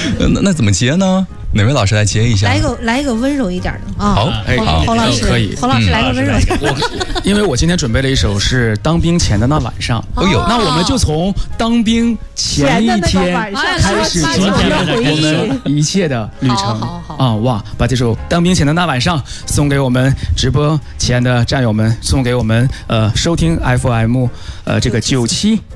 那怎么接呢？哪位老师来接一下？ 来一个温柔一点的啊。 好， 侯老师可以。 侯老师来个温柔一点。 因为我今天准备了一首是当兵前的那晚上。那我们就从当兵前一天开始今天我们一切的旅程。好哇！把这首当兵前的那晚上送给我们直播前的战友们，送给我们收听 FM 这个97。